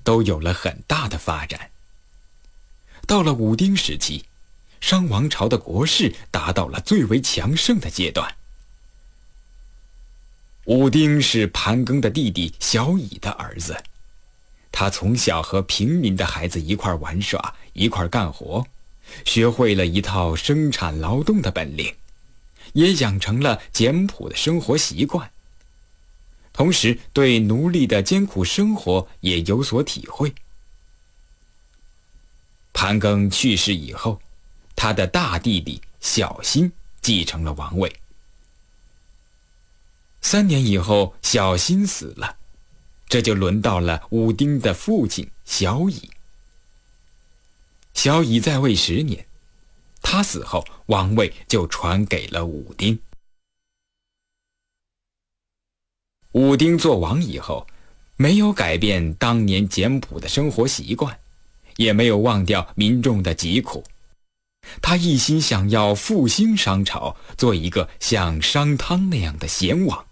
都有了很大的发展。到了武丁时期，商王朝的国势达到了最为强盛的阶段。武丁是盘庚的弟弟小乙的儿子，他从小和平民的孩子一块玩耍，一块干活，学会了一套生产劳动的本领，也养成了简朴的生活习惯。同时对奴隶的艰苦生活也有所体会。盘庚去世以后，他的大弟弟小辛继承了王位。3年以后，小辛死了，这就轮到了武丁的父亲小乙。小乙在位10年，他死后，王位就传给了武丁。武丁做王以后，没有改变当年简朴的生活习惯，也没有忘掉民众的疾苦。他一心想要复兴商朝，做一个像商汤那样的贤王。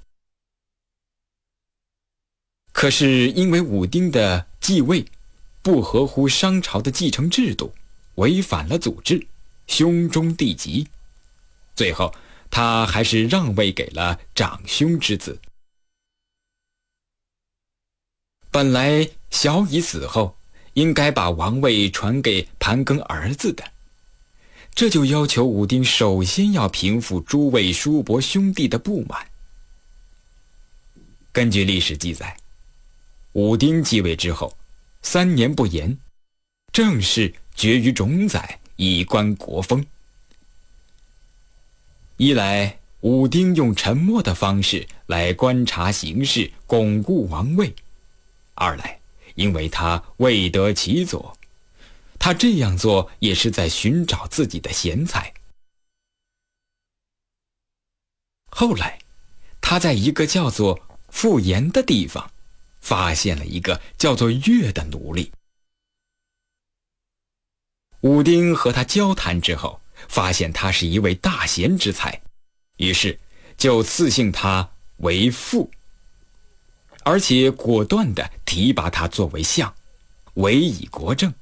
可是因为武丁的继位不合乎商朝的继承制度，违反了祖制，兄终弟及，最后他还是让位给了长兄之子。本来小乙死后应该把王位传给盘庚儿子的，这就要求武丁首先要平复诸位叔伯兄弟的不满。根据历史记载，武丁继位之后3年不言，政事决于种宰，以观国风。一来武丁用沉默的方式来观察形势，巩固王位；二来因为他未得其所，他这样做也是在寻找自己的贤才。后来他在一个叫做富延的地方发现了一个叫做乐的奴隶。武丁和他交谈之后，发现他是一位大贤之才，于是就赐姓他为富，而且果断地提拔他作为相，委以国政。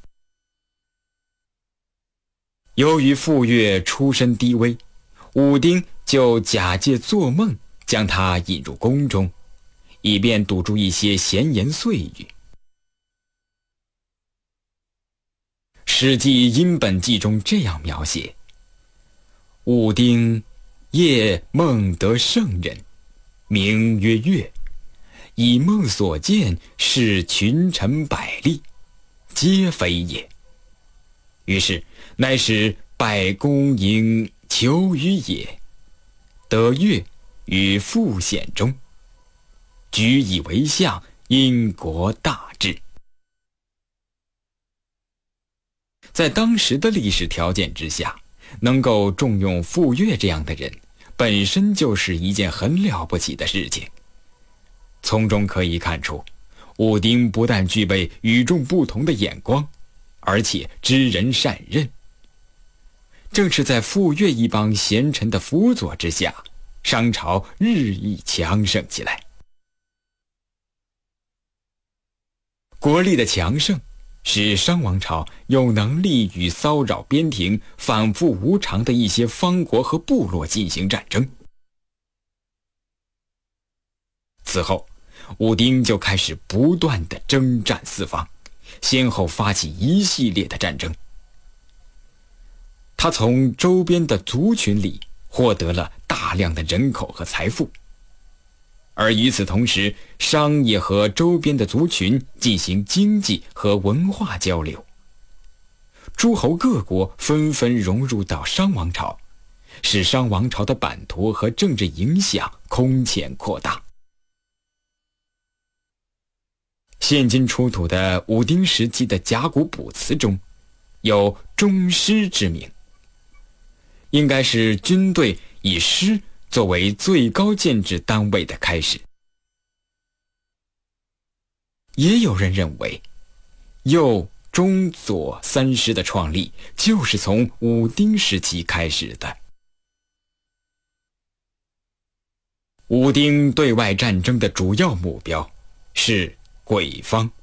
由于傅说出身低微，武丁就假借做梦将他引入宫中，以便堵住一些闲言碎语。《史记·殷本纪》中这样描写：武丁夜梦得圣人，名曰乐，以梦所见，是群臣百例，皆非也。于是乃使拜公营求于也，得乐于傅显中，举以为相，因国大治。在当时的历史条件之下，能够重用傅说这样的人，本身就是一件很了不起的事情。从中可以看出，武丁不但具备与众不同的眼光，而且知人善任。正是在傅说一帮贤臣的辅佐之下，商朝日益强盛起来。国力的强盛使商王朝有能力与骚扰边庭、反复无常的一些方国和部落进行战争。此后，武丁就开始不断地征战四方，先后发起一系列的战争。他从周边的族群里获得了大量的人口和财富，而与此同时，商也和周边的族群进行经济和文化交流。诸侯各国纷纷融入到商王朝，使商王朝的版图和政治影响空前扩大。现今出土的武丁时期的甲骨卜辞中有中师之名，应该是军队以师作为最高建制单位的开始。也有人认为，右、中、左3师的创立就是从武丁时期开始的。武丁对外战争的主要目标是鬼方。